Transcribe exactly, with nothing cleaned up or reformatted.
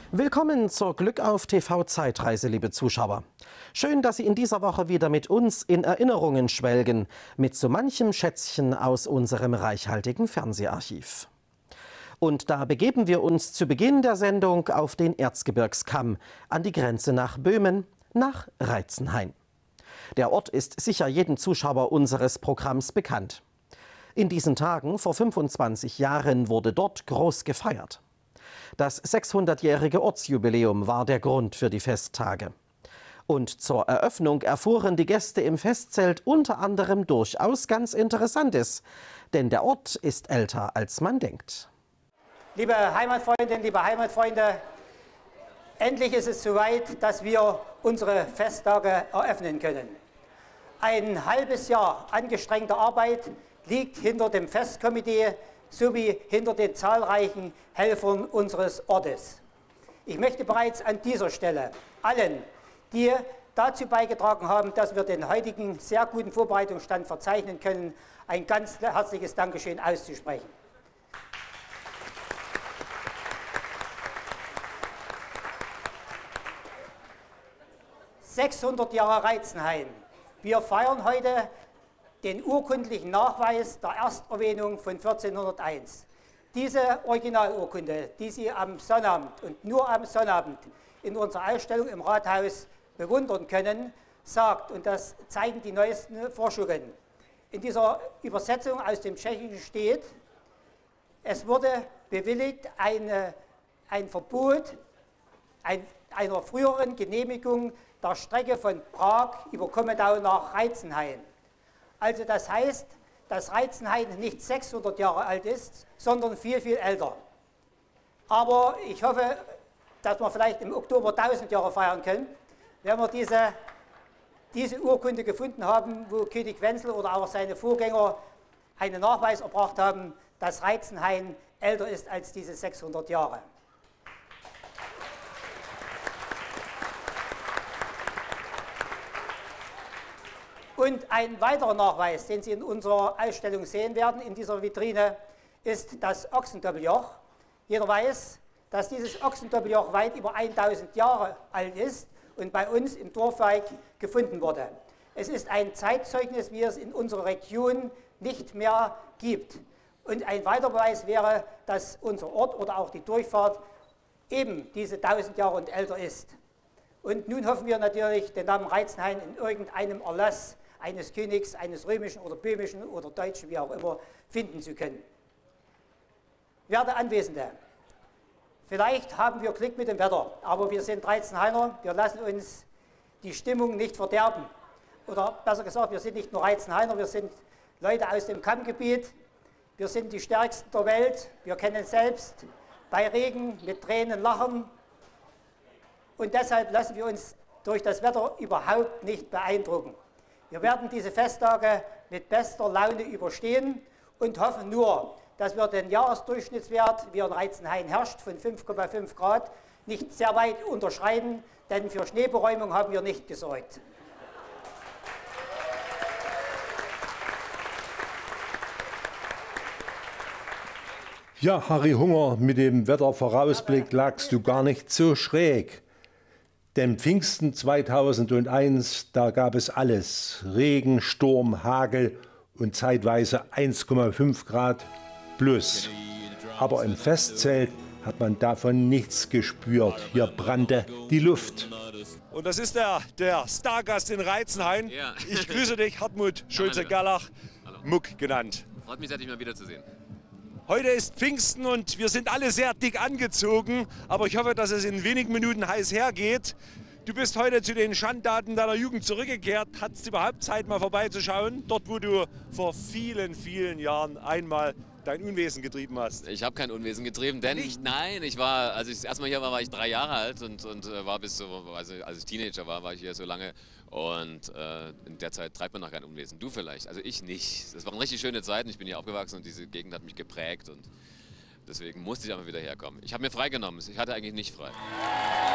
Willkommen zur Glück auf T V-Zeitreise, liebe Zuschauer. Schön, dass Sie in dieser Woche wieder mit uns in Erinnerungen schwelgen, mit so manchem Schätzchen aus unserem reichhaltigen Fernseharchiv. Und da begeben wir uns zu Beginn der Sendung auf den Erzgebirgskamm, an die Grenze nach Böhmen, nach Reitzenhain. Der Ort ist sicher jedem Zuschauer unseres Programms bekannt. In diesen Tagen vor fünfundzwanzig Jahren wurde dort groß gefeiert. Das sechshundertjährige Ortsjubiläum war der Grund für die Festtage. Und zur Eröffnung erfuhren die Gäste im Festzelt unter anderem durchaus ganz Interessantes. Denn der Ort ist älter, als man denkt. Liebe Heimatfreundinnen, liebe Heimatfreunde, endlich ist es soweit, dass wir unsere Festtage eröffnen können. Ein halbes Jahr angestrengter Arbeit liegt hinter dem Festkomitee sowie hinter den zahlreichen Helfern unseres Ortes. Ich möchte bereits an dieser Stelle allen, die dazu beigetragen haben, dass wir den heutigen sehr guten Vorbereitungsstand verzeichnen können, ein ganz herzliches Dankeschön auszusprechen. sechshundert Jahre Reitzenhain. Wir feiern heute den urkundlichen Nachweis der Ersterwähnung von vierzehnhunderteins. Diese Originalurkunde, die Sie am Sonnabend und nur am Sonnabend in unserer Ausstellung im Rathaus bewundern können, sagt, und das zeigen die neuesten Forschungen, in dieser Übersetzung aus dem Tschechischen steht, es wurde bewilligt eine, ein Verbot ein, einer früheren Genehmigung der Strecke von Prag über Kommendau nach Reitzenhain. Also das heißt, dass Reitzenhain nicht sechshundert Jahre alt ist, sondern viel, viel älter. Aber ich hoffe, dass wir vielleicht im Oktober tausend Jahre feiern können, wenn wir diese, diese Urkunde gefunden haben, wo König Wenzel oder auch seine Vorgänger einen Nachweis erbracht haben, dass Reitzenhain älter ist als diese sechshundert Jahre. Und ein weiterer Nachweis, den Sie in unserer Ausstellung sehen werden, in dieser Vitrine, ist das Ochsendoppeljoch. Jeder weiß, dass dieses Ochsendoppeljoch weit über tausend Jahre alt ist und bei uns im Dorfwijk gefunden wurde. Es ist ein Zeitzeugnis, wie es in unserer Region nicht mehr gibt. Und ein weiterer Beweis wäre, dass unser Ort oder auch die Durchfahrt eben diese tausend Jahre und älter ist. Und nun hoffen wir natürlich, den Namen Reitzenhain in irgendeinem Erlass eines Königs, eines römischen oder böhmischen oder deutschen, wie auch immer, finden zu können. Werte Anwesende, vielleicht haben wir Glück mit dem Wetter, aber wir sind Reitzenhainer, wir lassen uns die Stimmung nicht verderben. Oder besser gesagt, wir sind nicht nur Reitzenhainer, wir sind Leute aus dem Kammgebiet, wir sind die Stärksten der Welt, wir kennen selbst bei Regen mit Tränen lachen. Und deshalb lassen wir uns durch das Wetter überhaupt nicht beeindrucken. Wir werden diese Festtage mit bester Laune überstehen und hoffen nur, dass wir den Jahresdurchschnittswert, wie er in Reitzenhain herrscht, von fünf Komma fünf Grad, nicht sehr weit unterschreiten, denn für Schneeberäumung haben wir nicht gesorgt. Ja, Harry Hunger, mit dem Wettervorausblick lagst du gar nicht so schräg. Denn Pfingsten zweitausendeins, da gab es alles. Regen, Sturm, Hagel und zeitweise eins Komma fünf Grad plus. Aber im Festzelt hat man davon nichts gespürt. Hier brannte die Luft. Und das ist der, der Stargast in Reitzenhain. Ja. Ich grüße dich, Hartmut Schulze-Gerlach, Muck genannt. Freut mich sehr, dich mal wiederzusehen. Heute ist Pfingsten und wir sind alle sehr dick angezogen, aber ich hoffe, dass es in wenigen Minuten heiß hergeht. Du bist heute zu den Schandtaten deiner Jugend zurückgekehrt. Hattest du überhaupt Zeit, mal vorbeizuschauen? Dort, wo du vor vielen, vielen Jahren einmal dein Unwesen getrieben hast. Ich habe kein Unwesen getrieben, denn Nicht? nein, ich war, als ich das erste Mal hier war, war ich drei Jahre alt und, und äh, war bis so, also als ich Teenager war, war ich hier so lange und äh, in der Zeit treibt man noch kein Unwesen. Du vielleicht, also ich nicht. Das waren richtig schöne Zeiten, ich bin hier aufgewachsen und diese Gegend hat mich geprägt und deswegen musste ich einfach wieder herkommen. Ich habe mir freigenommen, ich hatte eigentlich nicht frei.